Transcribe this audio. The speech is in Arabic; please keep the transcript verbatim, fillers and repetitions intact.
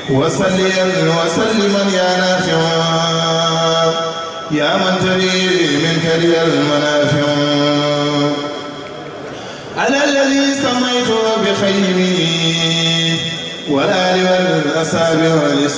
وسليا وسلما يا نافع يا من تري منك لي المنافع على الذي سميته بخيره والآل والأصحاب والإسلام